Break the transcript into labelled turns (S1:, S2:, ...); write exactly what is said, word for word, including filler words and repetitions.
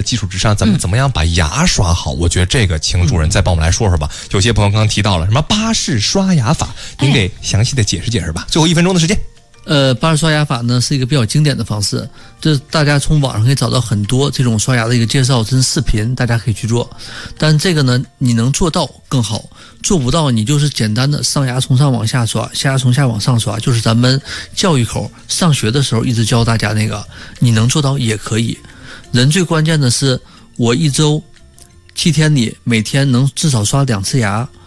S1: 基础之上，咱们怎么样把牙刷好？我觉得这个请主任再帮我们来说说吧。有些朋友刚刚提到了什么巴氏刷牙法，您给详细的解释解释吧。最后一分钟的时间。
S2: 呃，巴氏刷牙法呢是一个比较经典的方式，这大家从网上可以找到很多这种刷牙的一个介绍跟视频，大家可以去做。但这个呢，你能做到更好，做不到你就是简单的上牙从上往下刷，下牙从下往上刷，就是咱们教育口上学的时候一直教大家那个，你能做到也可以。人最关键的是，我一周七天里每天能至少刷两次牙，